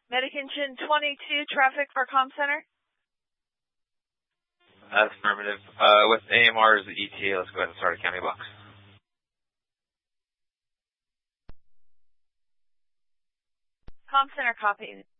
Medication 22, traffic for comm center. Affirmative. With AMR as the ETA, let's go ahead and start a county box. Comm center copy.